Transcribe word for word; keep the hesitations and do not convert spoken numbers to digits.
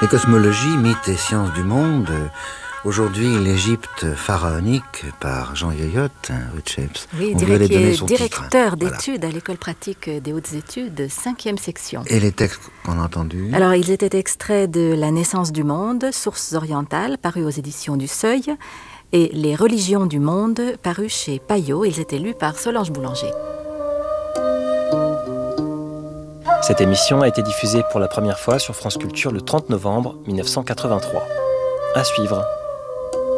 Les cosmologies, mythes et sciences du monde. Aujourd'hui, l'Égypte pharaonique par Jean Yoyot, hein, Richepps. Oui, On direct, lui qui donner est son directeur titre. d'études Voilà. à l'école pratique des hautes études, cinquième section. Et les textes qu'on a entendus? Alors, ils étaient extraits de La naissance du monde, Sources orientales, paru aux éditions du Seuil, et Les religions du monde, paru chez Payot. Ils étaient lus par Solange Boulanger. Cette émission a été diffusée pour la première fois sur France Culture le trente novembre mille neuf cent quatre-vingt-trois. À suivre.